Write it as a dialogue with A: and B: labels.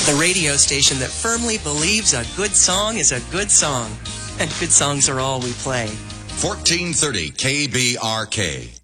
A: The radio station that firmly believes a good song is a good song. And good songs are all we play.
B: 1430 KBRK.